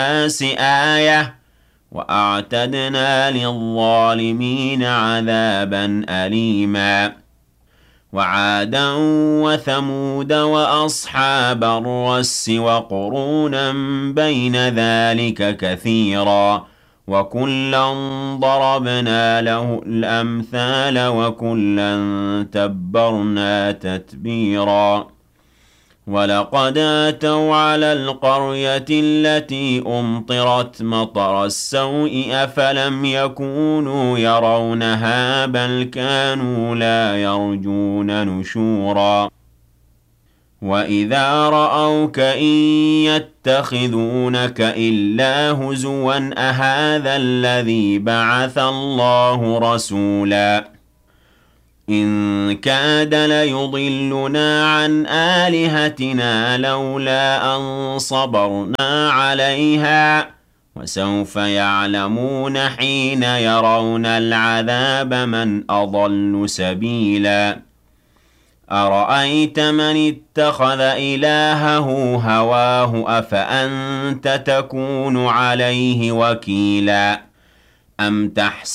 الناس آية وأعتدنا للظالمين عذابا أليما وعادا وثمود وأصحاب الرس وقرونا بين ذلك كثيرا وكلا ضربنا له الأمثال وكلا تبرنا تتبيرا ولقد أتوا على القرية التي أمطرت مطر السوء أفلم يكونوا يرونها بل كانوا لا يرجون نشورا وإذا رأوك إن يتخذونك إلا هزوا أهذا الذي بعث الله رسولا إن كاد ليضلنا عن آلهتنا لولا أن صبرنا عليها وسوف يعلمون حين يرون العذاب من أضل سبيلا أرأيت من اتخذ إلهه هواه أفأنت تكون عليه وكيلا أم تحسن